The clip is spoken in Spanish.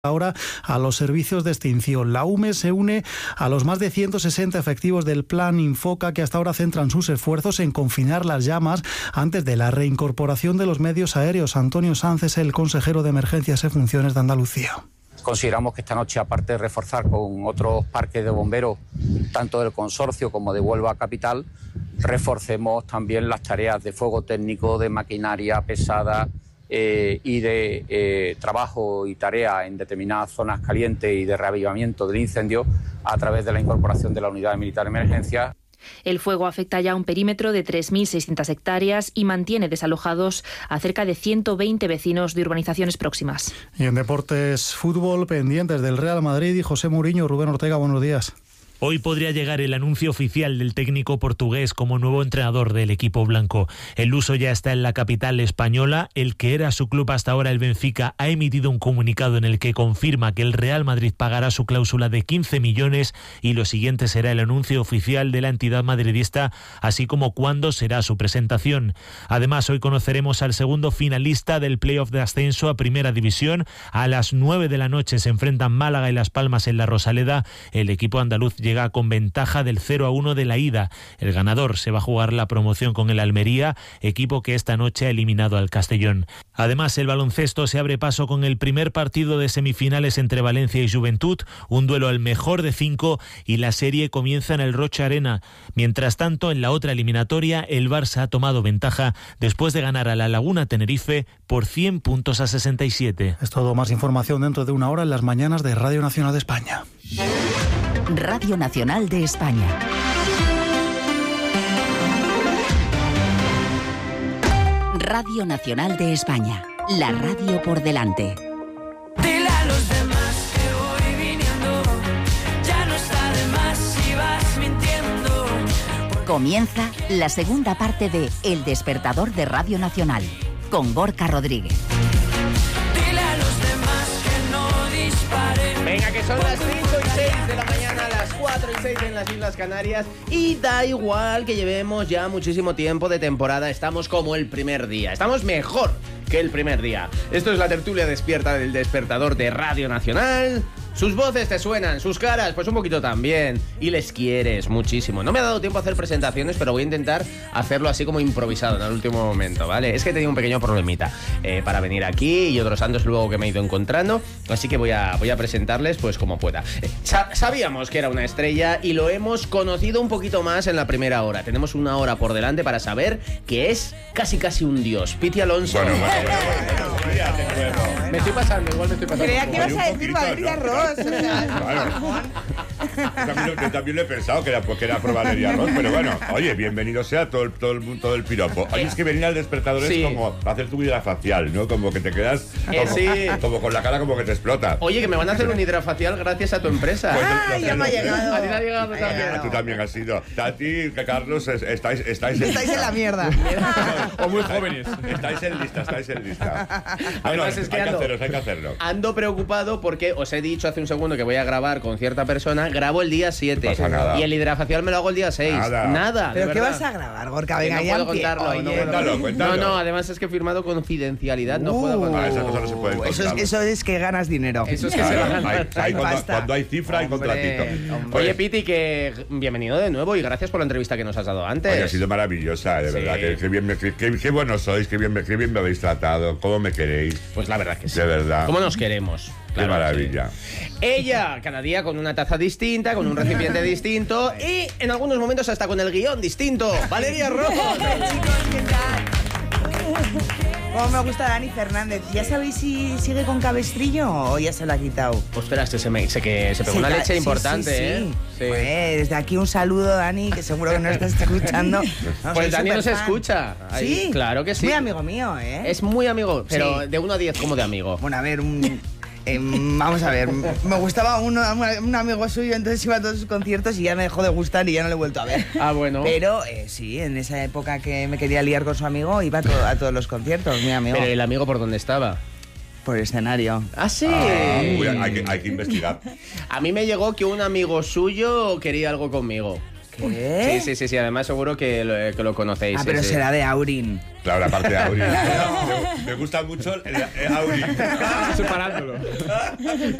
ahora a los servicios de extinción. La UME se une a los más de 160 efectivos del Plan Infoca, que hasta ahora centran sus esfuerzos en confinar las llamas antes de la reincorporación de los medios aéreos. Antonio Sanz es el consejero de Emergencias y Funciones de Andalucía. Consideramos que esta noche, aparte de reforzar con otros parques de bomberos, tanto del consorcio como de Huelva Capital, reforcemos también las tareas de fuego técnico, de maquinaria pesada y de trabajo y tarea en determinadas zonas calientes y de reavivamiento del incendio a través de la incorporación de la Unidad Militar de Emergencia. El fuego afecta ya a un perímetro de 3.600 hectáreas y mantiene desalojados a cerca de 120 vecinos de urbanizaciones próximas. Y en deportes, fútbol, pendientes del Real Madrid y José Mourinho. Rubén Ortega, buenos días. Hoy podría llegar el anuncio oficial del técnico portugués como nuevo entrenador del equipo blanco. El luso ya está en la capital española. El que era su club hasta ahora, el Benfica, ha emitido un comunicado en el que confirma que el Real Madrid pagará su cláusula de 15 millones y lo siguiente será el anuncio oficial de la entidad madridista, así como cuándo será su presentación. Además, hoy conoceremos al segundo finalista del playoff de ascenso a Primera División. A las 9 de la noche se enfrentan Málaga y Las Palmas en la Rosaleda. El equipo andaluz llega con ventaja del 0-1 de la ida. El ganador se va a jugar la promoción con el Almería, equipo que esta noche ha eliminado al Castellón. Además, el baloncesto se abre paso con el primer partido de semifinales entre Valencia y Juventud, un duelo al mejor de 5, y la serie comienza en el Rocha Arena. Mientras tanto, en la otra eliminatoria, el Barça ha tomado ventaja después de ganar a la Laguna Tenerife por 100 puntos a 67. Es todo. Más información dentro de una hora en las mañanas de Radio Nacional de España. Radio Nacional de España. Radio Nacional de España. La radio por delante. Dile a los demás que voy viniendo. Ya no está de más si vas mintiendo. Comienza la segunda parte de El Despertador de Radio Nacional con Gorka Rodríguez. Dile a los demás que no disparen. Venga, que son las 5 y 6 de la mañana, las 4 y 6 en las Islas Canarias. Y da igual que llevemos ya muchísimo tiempo de temporada, estamos como el primer día. Estamos mejor que el primer día. Esto es la tertulia despierta del Despertador de Radio Nacional. Sus voces te suenan, sus caras pues un poquito también, y les quieres muchísimo. No me ha dado tiempo a hacer presentaciones, pero voy a intentar hacerlo así como improvisado en el último momento, ¿vale? Es que he tenido un pequeño problemita para venir aquí y otros santos luego que me he ido encontrando, así que voy a presentarles pues como pueda. Sabíamos que era una estrella y lo hemos conocido un poquito más en la primera hora. Tenemos una hora por delante para saber que es casi un dios. Piti Alonso. Bueno. Me estoy pasando, igual me estoy pasando. Creía que ibas a decir Valeria Ross. Yo también lo he pensado que era Valeria Ross, pero bueno, oye, bienvenido sea todo el piropo. Oye, es que venir al despertador es como hacer tu hidrafacial, ¿no? Como que te quedas como con la cara como que te explota. Oye, que me van a hacer un hidrafacial gracias a tu empresa. Pues ya me ha llegado. A ti te ha llegado también. Tú también has sido. Tati, Carlos, estáis en la mierda. O muy jóvenes. Estáis en lista. Además, es que hay que hacerlo. Ando preocupado porque os he dicho hace un segundo que voy a grabar con cierta persona. Grabo el día 7. No pasa nada. Y el hidrafacial me lo hago el día 6. Nada. ¿Pero qué vas a grabar, Gorka? Venga, no ya puedo contarlo. Cuéntalo. No, además es que he firmado confidencialidad. No puedo contarlo. Esas cosas no se pueden contar. Eso es que ganas dinero. Eso es que se gana. Cuando hay cifra, hay contratito. Oye, Piti, que bienvenido de nuevo y gracias por la entrevista que nos has dado antes. Oye, ha sido maravillosa, de verdad. Qué buenos sois, qué bien me habéis tratado, cómo me queréis. Pues la verdad que sí. De verdad. ¿Cómo nos queremos? Qué maravilla. Sí. Ella, cada día con una taza distinta, con un recipiente distinto y en algunos momentos hasta con el guión distinto. Valeria Ross. Chicos, ¿qué tal? Cómo me gusta Dani Fernández. ¿Ya sabéis si sigue con cabestrillo o ya se lo ha quitado? Ostras, que se pegó una leche importante, sí. Pues desde aquí un saludo, Dani, que seguro que no estás escuchando. No, pues Dani nos escucha. Sí, claro que sí. Muy amigo mío, ¿eh? Es muy amigo, pero de 1 a 10, ¿cómo de amigo? Bueno, a ver, vamos a ver, me gustaba un amigo suyo, entonces iba a todos sus conciertos y ya me dejó de gustar y ya no le he vuelto a ver. Ah, bueno. Pero sí, en esa época que me quería liar con su amigo, iba a todos los conciertos, mi amigo. ¿Pero el amigo por dónde estaba? Por el escenario. ¿Ah, sí? Hay que investigar. A mí me llegó que un amigo suyo quería algo conmigo. Sí, además seguro que lo conocéis. Ah, pero será de Aurin. Claro, la parte de Aurin. Me gusta mucho Aurin. Separándolo.